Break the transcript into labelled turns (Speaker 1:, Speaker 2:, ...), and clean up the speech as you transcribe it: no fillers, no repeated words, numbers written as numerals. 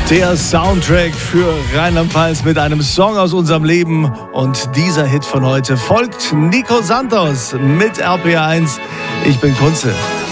Speaker 1: Der Soundtrack für Rheinland-Pfalz mit einem Song aus unserem Leben. Und dieser Hit von heute folgt Nico Santos mit RPR1. Ich bin Kunze.